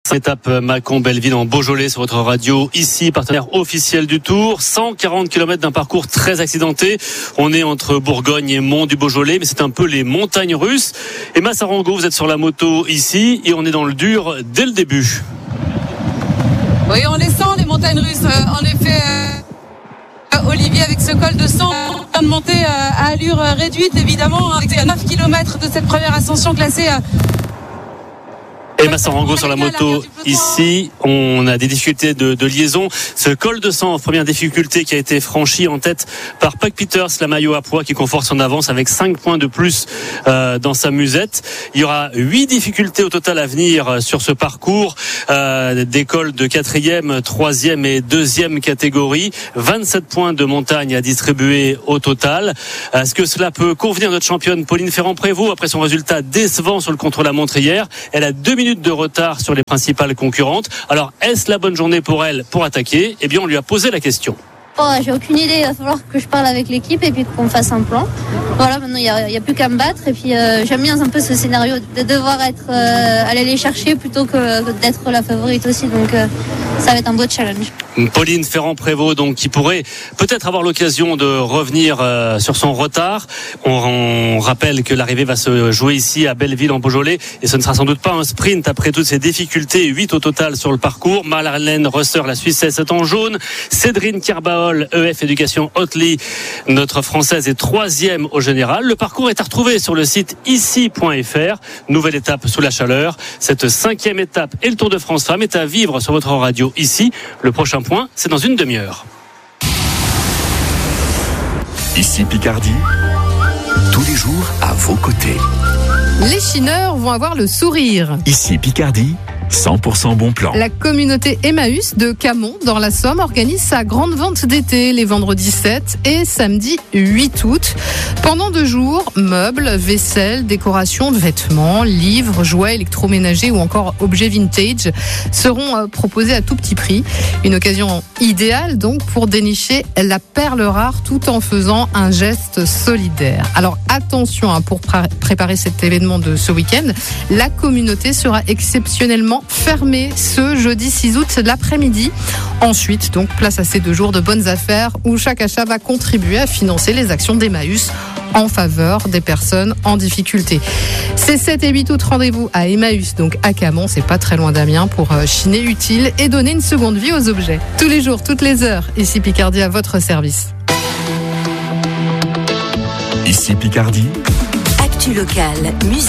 Étape Mâcon-Belleville en Beaujolais sur votre radio, ici partenaire officiel du Tour. 140 km d'un parcours très accidenté. On est entre Bourgogne et Mont du Beaujolais, mais c'est un peu les montagnes russes. Emma Sarango, vous êtes sur la moto ici et on est dans le dur dès le début. Oui, on les sent les montagnes russes. En effet, Olivier, avec ce col de 100, on vient de monter à allure réduite, évidemment, avec 9 km de cette première ascension classée. Emma Sarango sur la moto ici, on a des difficultés de liaison. Ce col de 100, première difficulté qui a été franchie en tête par Puck Peters, la maillot à pois qui conforte son avance avec 5 points de plus dans sa musette. Il y aura 8 difficultés au total à venir sur ce parcours, des cols de 4e, 3e et 2e catégorie. 27 points de montagne à distribuer au total. Est-ce que cela peut convenir à notre championne Pauline Ferrand-Prévot après son résultat décevant sur le contre-la-montre hier? Elle a 2 minutes de retard sur les principales concurrentes. Alors, est-ce la bonne journée pour elle pour attaquer? Eh bien, on lui a posé la question. J'ai aucune idée, il va falloir que je parle avec l'équipe et puis qu'on fasse un plan. Voilà, maintenant il n'y a plus qu'à me battre et puis j'aime bien un peu ce scénario de devoir aller les chercher plutôt que d'être la favorite aussi, donc ça va être un beau challenge. Pauline Ferrand-Prévot, donc, qui pourrait peut-être avoir l'occasion de revenir sur son retard. On rappelle que l'arrivée va se jouer ici à Belleville en Beaujolais et ce ne sera sans doute pas un sprint après toutes ces difficultés. 8 au total sur le parcours. Marlène Rösser, la Suissesse, est en jaune. Cédrine Kerbaol, EF Éducation Otley, notre Française, est 3e au général. Le parcours est à retrouver sur le site ici.fr. Nouvelle étape sous la chaleur. Cette 5e étape et le Tour de France Femmes est à vivre sur votre radio ici. Le prochain point, c'est dans une demi-heure. Ici Picardie, tous les jours à vos côtés. Les chineurs vont avoir le sourire. Ici Picardie, 100% bon plan. La communauté Emmaüs de Camon, dans la Somme, organise sa grande vente d'été les vendredis 7 et samedi 8 août. Pendant 2 jours, meubles, vaisselle, décorations, vêtements, livres, jouets électroménagers ou encore objets vintage seront proposés à tout petit prix. Une occasion idéale donc pour dénicher la perle rare tout en faisant un geste solidaire. Alors attention pour préparer cet événement de ce week-end, la communauté sera exceptionnellement fermée ce jeudi 6 août l'après-midi. Ensuite, donc, place à ces 2 jours de bonnes affaires où chaque achat va contribuer à financer les actions d'Emmaüs en faveur des personnes en difficulté. C'est 7 et 8 août, rendez-vous à Emmaüs, donc à Camon, c'est pas très loin d'Amiens, pour chiner utile et donner une seconde vie aux objets. Tous les jours, toutes les heures, ici Picardie à votre service. Ici Picardie. Actu locale, musique.